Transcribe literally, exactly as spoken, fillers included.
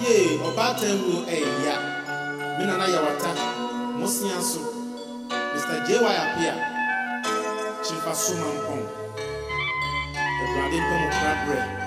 Ye, Obata will a ya. Minana Yawata, Mosianso, Mister J Y appear. Chifa Suman Pong. The Bradin Pom Crab Bread.